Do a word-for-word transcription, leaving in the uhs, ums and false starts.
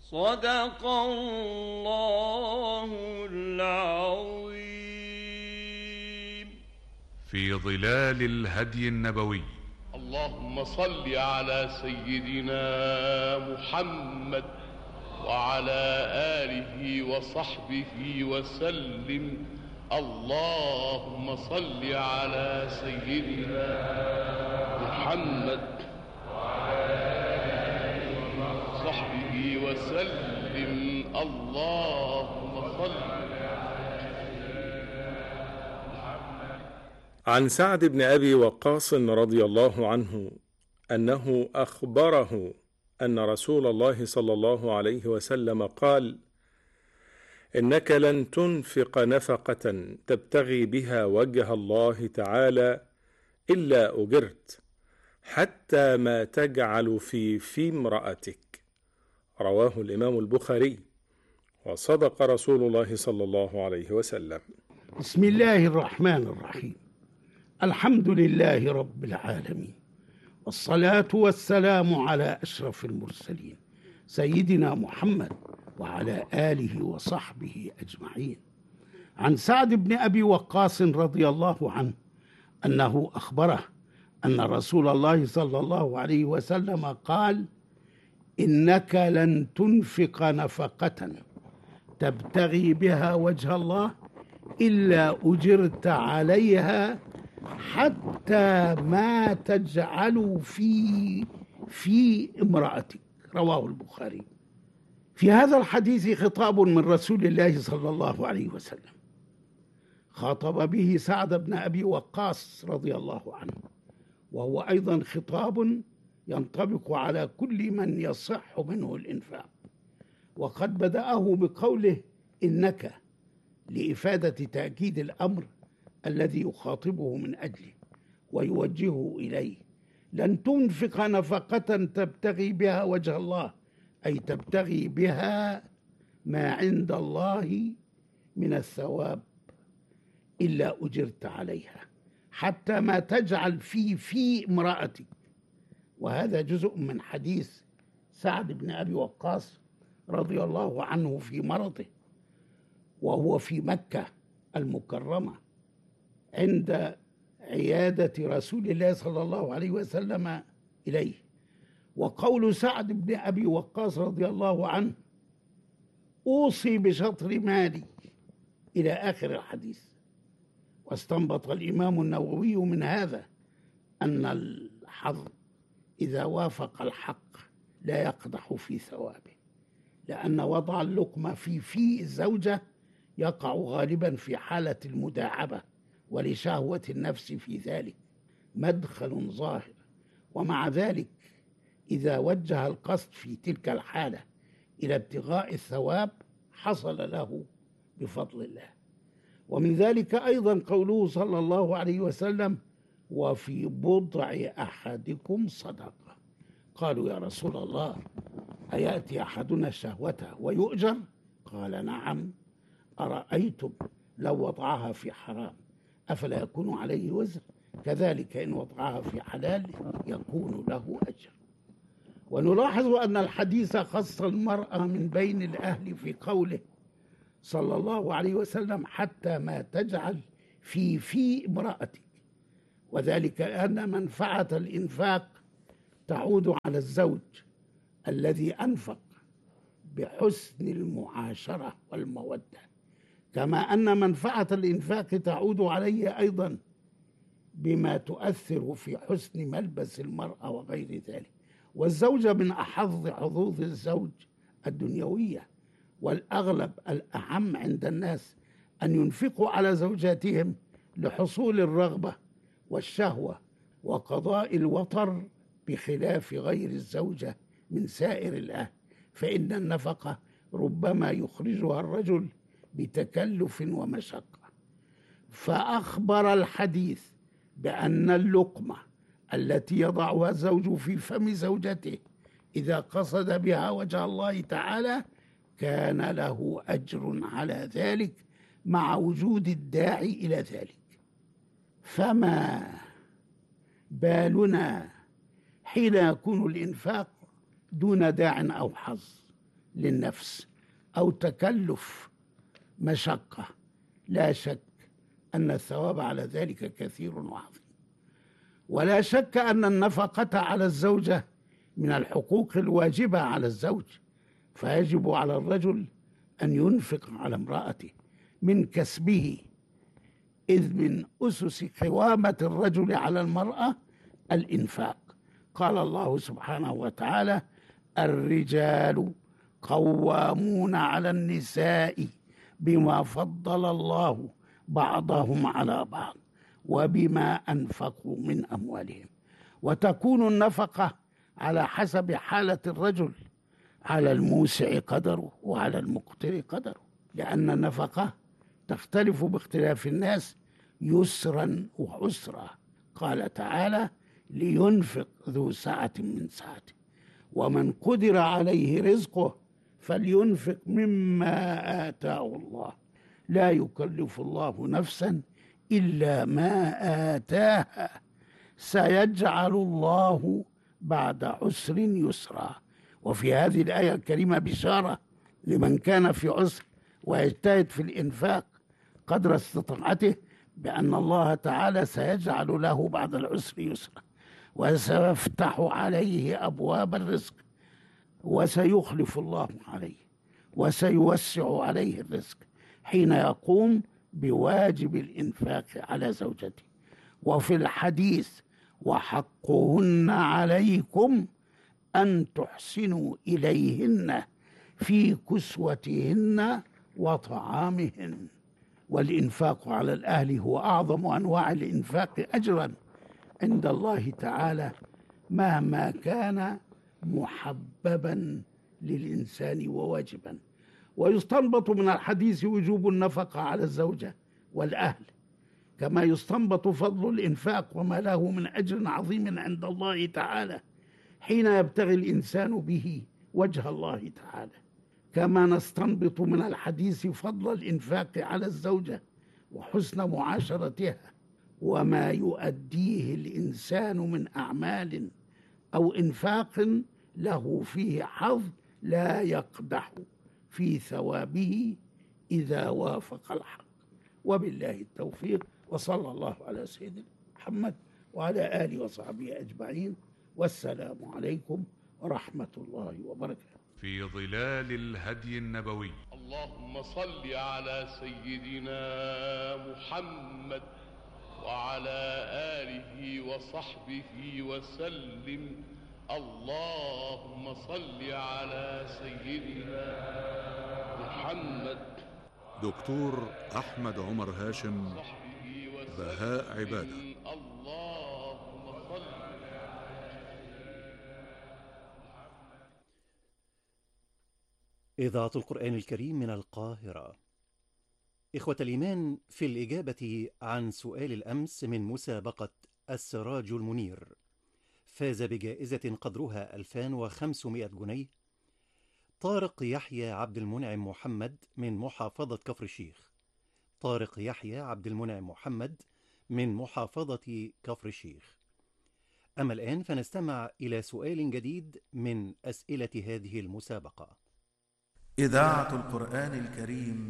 صدق الله العظيم. في ظلال الهدي النبوي. اللهم صل على سيدنا محمد وعلى آله وصحبه وسلم. اللهم صل على سيدنا محمد وعلى آله وصحبه وسلم. اللهم صل عن سعد بن أبي وقاص رضي الله عنه أنه أخبره أن رسول الله صلى الله عليه وسلم قال: إنك لن تنفق نفقة تبتغي بها وجه الله تعالى إلا أجرت، حتى ما تجعل في في امرأتك. رواه الإمام البخاري. وصدق رسول الله صلى الله عليه وسلم. بسم الله الرحمن الرحيم. الحمد لله رب العالمين، والصلاة والسلام على أشرف المرسلين سيدنا محمد وعلى آله وصحبه أجمعين. عن سعد بن أبي وقاص رضي الله عنه أنه أخبره أن رسول الله صلى الله عليه وسلم قال: إنك لن تنفق نفقة تبتغي بها وجه الله إلا أجرت عليها، حتى ما تجعل في في امرأتك. رواه البخاري. في هذا الحديث خطاب من رسول الله صلى الله عليه وسلم، خاطب به سعد بن أبي وقاص رضي الله عنه، وهو أيضا خطاب ينطبق على كل من يصح منه الإنفاق. وقد بدأه بقوله إنك، لإفادة تأكيد الأمر الذي يخاطبه من أجله ويوجهه إليه. لن تنفق نفقة تبتغي بها وجه الله، أي تبتغي بها ما عند الله من الثواب، إلا أجرت عليها، حتى ما تجعل في في امرأتك. وهذا جزء من حديث سعد بن أبي وقاص رضي الله عنه في مرضه، وهو في مكة المكرمة عند عيادة رسول الله صلى الله عليه وسلم إليه. وقول سعد بن أبي وقاص رضي الله عنه: أوصي بشطر مالي، إلى آخر الحديث. واستنبط الإمام النووي من هذا أن الحظ إذا وافق الحق لا يقدح في ثوابه، لأن وضع اللقمة في في الزوجة يقع غالبا في حالة المداعبة، ولشهوة النفس في ذلك مدخل ظاهر. ومع ذلك إذا وجه القصد في تلك الحالة إلى ابتغاء الثواب حصل له بفضل الله. ومن ذلك أيضا قوله صلى الله عليه وسلم: وفي بضع أحدكم صدقة. قالوا: يا رسول الله، أيأتي أحدنا شهوته ويؤجر؟ قال: نعم. أرأيتم لو وضعها في حرام أفلا يكون عليه وزر؟ كذلك إن وضعها في حلال يكون له أجر. ونلاحظ أن الحديث خص المرأة من بين الأهل في قوله صلى الله عليه وسلم: حتى ما تجعل في في امرأتك، وذلك أن منفعة الإنفاق تعود على الزوج الذي أنفق بحسن المعاشرة والمودة، كما أن منفعة الإنفاق تعود عليه أيضا بما تؤثر في حسن ملبس المرأة وغير ذلك. والزوجة من أحظ حظوظ الزوج الدنيوية، والأغلب الأهم عند الناس أن ينفقوا على زوجاتهم لحصول الرغبة والشهوة وقضاء الوطر، بخلاف غير الزوجة من سائر الأهل، فإن النفقة ربما يخرجها الرجل بتكلف ومشقة. فأخبر الحديث بأن اللقمة التي يضعها الزوج في فم زوجته إذا قصد بها وجه الله تعالى كان له أجر على ذلك، مع وجود الداعي إلى ذلك. فما بالنا حين يكون الإنفاق دون داع أو حظ، للنفس أو تكلف مشقة، لا شك أن الثواب على ذلك كثير وعظيم. ولا شك أن النفقة على الزوجة من الحقوق الواجبة على الزوج، فيجب على الرجل أن ينفق على امرأته من كسبه، إذ من أسس قوامة الرجل على المرأة الإنفاق. قال الله سبحانه وتعالى: الرجال قوامون على النساء بما فضل الله بعضهم على بعض وبما أنفقوا من أموالهم. وتكون النفقة على حسب حالة الرجل، على الموسع قدره وعلى المقتر قدره، لأن النفقة تختلف باختلاف الناس يسرا وعسرا. قال تعالى: لينفق ذو سعة من سعته ومن قدر عليه رزقه فلينفق مما آتاه الله لا يكلف الله نفسا إلا ما آتاها سيجعل الله بعد عسر يسرا. وفي هذه الآية الكريمة بشارة لمن كان في عسر ويجتهد في الإنفاق قدر استطاعته بأن الله تعالى سيجعل له بعد العسر يسرا، وسيفتح عليه أبواب الرزق، وسيخلف الله عليه، وسيوسع عليه الرزق حين يقوم بواجب الإنفاق على زوجته. وفي الحديث: وحقهن عليكم أن تحسنوا إليهن في كسوتهن وطعامهن. والإنفاق على الأهل هو أعظم أنواع الإنفاق أجرا عند الله تعالى، مهما كان محببا للإنسان وواجبا. ويستنبط من الحديث وجوب النفقة على الزوجة والأهل، كما يستنبط فضل الإنفاق وما له من أجر عظيم عند الله تعالى حين يبتغي الإنسان به وجه الله تعالى. كما نستنبط من الحديث فضل الإنفاق على الزوجة وحسن معاشرتها، وما يؤديه الإنسان من أعمال أو إنفاق له فيه حظ لا يقدح في ثوابه إذا وافق الحق. وبالله التوفيق، وصلى الله على سيدنا محمد وعلى آله وصحبه أجمعين، والسلام عليكم ورحمة الله وبركاته. في ظلال الهدي النبوي. اللهم صل على سيدنا محمد وعلى آله وصحبه وسلم. اللهم صل على سيدنا محمد. دكتور أحمد عمر هاشم، بهاء عبادة. اللهم صل. إذاعة القرآن الكريم من القاهرة. إخوة الإيمان، في الإجابة عن سؤال الأمس من مسابقة السراج المنير، فاز بجائزة قدرها ألفين وخمسمائة جنيه طارق يحيى عبد المنعم محمد من محافظة كفر الشيخ. طارق يحيى عبد المنعم محمد من محافظة كفر الشيخ. أما الآن فنستمع إلى سؤال جديد من أسئلة هذه المسابقة. إذاعة القرآن الكريم